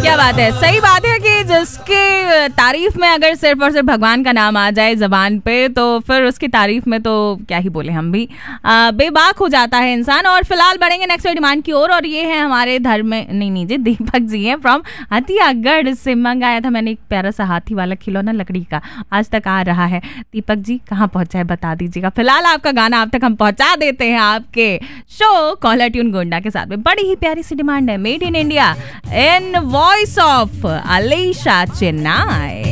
क्या बात है, सही बात है कि जिसके तारीफ में अगर सिर्फ और सिर्फ भगवान का नाम आ जाए जबान पे तो फिर उसकी तारीफ में तो क्या ही बोले हम भी, बेबाक हो जाता है इंसान। और फिलहाल बढ़ेंगे नेक्स्ट डिमांड की ओर, और ये है हमारे धर्म में नहीं जी, दीपक जी हैं फ्रॉम हथियागढ़ से। मंगाया था मैंने एक प्यारा सा हाथी वाला खिलौना लकड़ी का, आज तक आ रहा है। दीपक जी कहाँ पहुंचा है बता दीजिएगा। फिलहाल आपका गाना आप तक हम पहुंचा देते हैं आपके शो कॉलर ट्यून गोंडा के साथ में। बड़ी ही प्यारी सी डिमांड है, made in India in voice of Alisha Chennai.